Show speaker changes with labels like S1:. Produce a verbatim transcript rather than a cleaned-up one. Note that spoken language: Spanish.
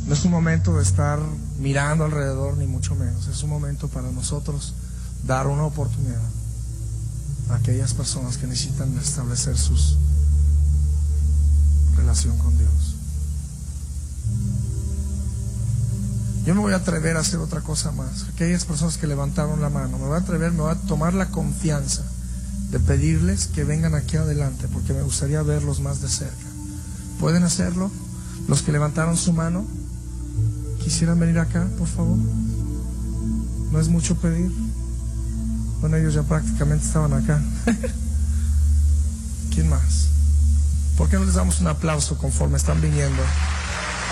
S1: No es un momento de estar mirando alrededor, ni mucho menos. Es un momento para nosotros dar una oportunidad a aquellas personas que necesitan establecer su relación con Dios. Yo me voy a atrever a hacer otra cosa más. Aquellas personas que levantaron la mano, me voy a atrever, me voy a tomar la confianza de pedirles que vengan aquí adelante, porque me gustaría verlos más de cerca. ¿Pueden hacerlo? Los que levantaron su mano, ¿quisieran venir acá, por favor? No es mucho pedir. Bueno, ellos ya prácticamente estaban acá. ¿Quién más? ¿Por qué no les damos un aplauso conforme están viniendo?